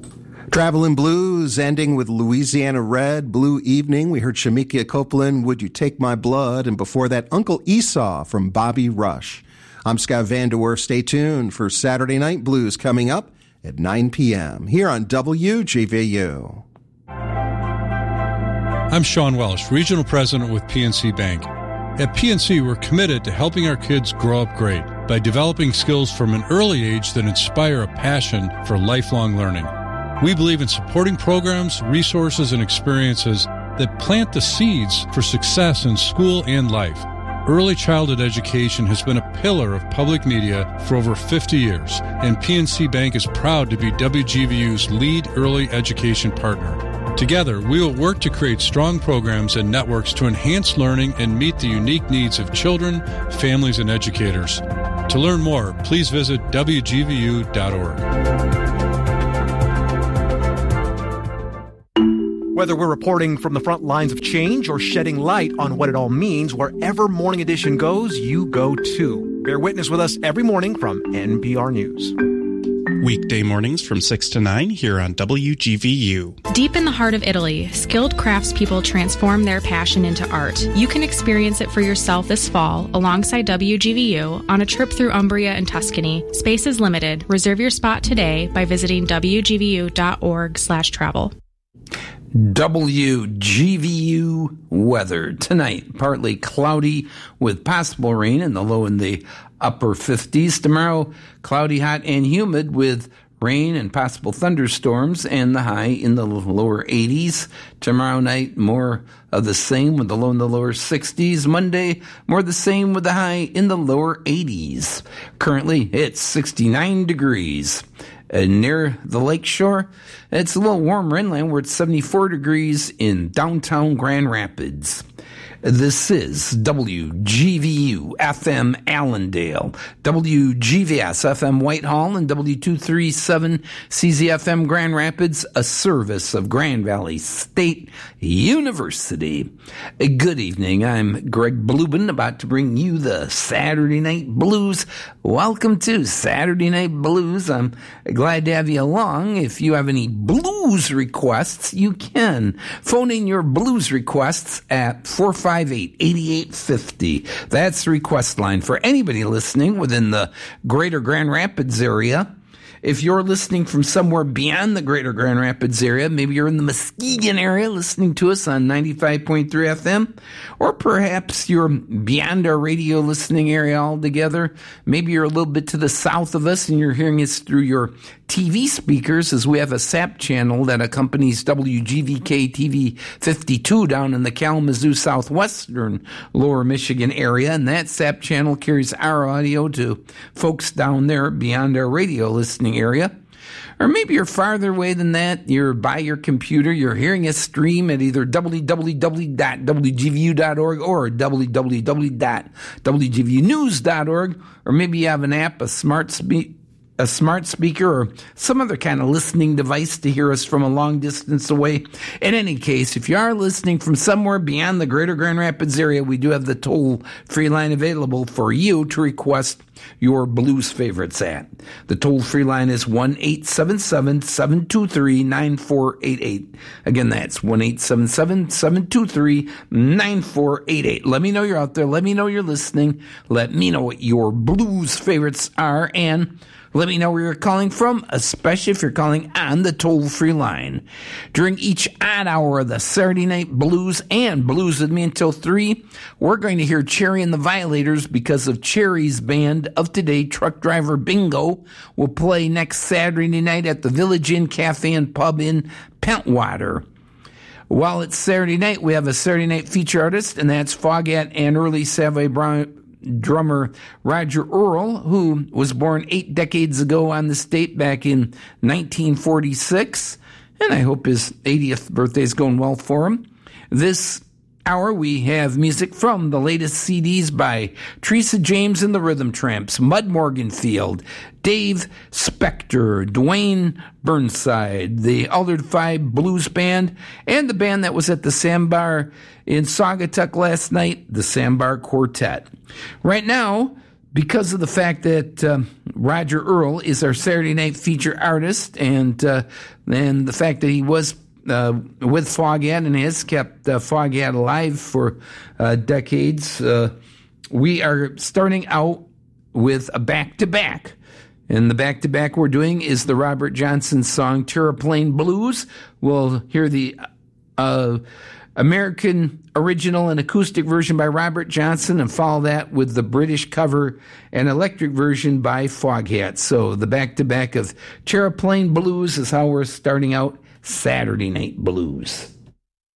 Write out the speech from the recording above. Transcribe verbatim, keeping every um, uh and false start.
Traveling Blues, ending with Louisiana Red, Blue Evening. We heard Shemekia Copeland, Would You Take My Blood? And before that, Uncle Esau from Bobby Rush. I'm Scott Vandewer. Stay tuned for Saturday Night Blues coming up at nine p.m. here on W G V U. I'm Sean Welsh, Regional President with P N C Bank. At P N C, we're committed to helping our kids grow up great by developing skills from an early age that inspire a passion for lifelong learning. We believe in supporting programs, resources, and experiences that plant the seeds for success in school and life. Early childhood education has been a pillar of public media for over fifty years, and P N C Bank is proud to be W G V U's lead early education partner. Together, we will work to create strong programs and networks to enhance learning and meet the unique needs of children, families, and educators. To learn more, please visit W G V U dot org. Whether we're reporting from the front lines of change or shedding light on what it all means, wherever Morning Edition goes, you go too. Bear witness with us every morning from N P R News. Weekday mornings from six to nine here on W G V U. Deep in the heart of Italy, skilled craftspeople transform their passion into art. You can experience it for yourself this fall alongside W G V U on a trip through Umbria and Tuscany. Space is limited. Reserve your spot today by visiting W G V U dot org slash travel. W G V U weather tonight, partly cloudy with possible rain and the low in the upper fifties. Tomorrow, cloudy, hot, and humid with rain and possible thunderstorms and the high in the lower eighties. Tomorrow night, more of the same with the low in the lower sixties. Monday, more of the same with the high in the lower eighties. Currently, it's sixty-nine degrees. Uh, near the lakeshore, it's a little warmer inland where it's seventy-four degrees in downtown Grand Rapids. This is W G V U F M Allendale, W G V S F M Whitehall, and W two thirty-seven C Z F M Grand Rapids, a service of Grand Valley State University. Good evening. I'm Greg Blubin, about to bring you the Saturday Night Blues. Welcome to Saturday Night Blues. I'm glad to have you along. If you have any blues requests, you can phone in your blues requests at four five eight, eight eight five zero. That's the request line for anybody listening within the greater Grand Rapids area. If you're listening from somewhere beyond the greater Grand Rapids area, maybe you're in the Muskegon area listening to us on ninety-five point three F M, or perhaps you're beyond our radio listening area altogether. Maybe you're a little bit to the south of us and you're hearing us through your T V speakers, as we have a S A P channel that accompanies W G V K T V fifty-two down in the Kalamazoo southwestern lower Michigan area, and that S A P channel carries our audio to folks down there beyond our radio listening area. Or maybe you're farther away than that. You're by your computer. You're hearing us stream at either w w w dot w g v u dot org or w w w dot w g v u news dot org. Or maybe you have an app, a smart speaker, a smart speaker, or some other kind of listening device to hear us from a long distance away. In any case, if you are listening from somewhere beyond the greater Grand Rapids area, we do have the toll-free line available for you to request your blues favorites at. The toll-free line is one eight seven seven, seven two three, nine four eight eight. Again, that's one eight seven seven, seven two three, nine four eight eight. Let me know you're out there. Let me know you're listening. Let me know what your blues favorites are, and let me know where you're calling from, especially if you're calling on the toll-free line. During each odd hour of the Saturday Night Blues and Blues with Me until three, we're going to hear Cherry and the Violators because of Cherry's band of today, Truck Driver Bingo, will play next Saturday night at the Village Inn Cafe and Pub in Pentwater. While it's Saturday night, we have a Saturday night feature artist, and that's Foghat and early Savoy Brown drummer Roger Earl, who was born eight decades ago on the state back in nineteen forty-six, and I hope his eightieth birthday is going well for him. This hour, we have music from the latest C Ds by Teresa James and the Rhythm Tramps, Mud Morganfield, Dave Spector, Dwayne Burnside, the Altered Five Blues Band, and the band that was at the Sandbar in Saugatuck last night, the Sandbar Quartet. Right now, because of the fact that um, Roger Earl is our Saturday night feature artist, and uh, and the fact that he was uh, with Foghat and has kept uh, Foghat alive for uh, decades, uh, we are starting out with a back-to-back. And the back-to-back we're doing is the Robert Johnson song Terraplane Blues. We'll hear the uh, American original and acoustic version by Robert Johnson, and follow that with the British cover and electric version by Foghat. So the back-to-back of Terraplane Blues is how we're starting out Saturday Night Blues.